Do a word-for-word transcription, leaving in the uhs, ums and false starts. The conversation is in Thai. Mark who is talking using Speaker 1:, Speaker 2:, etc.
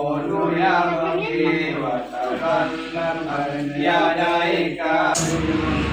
Speaker 1: นุยามังคีวัตตันนันยาไดกา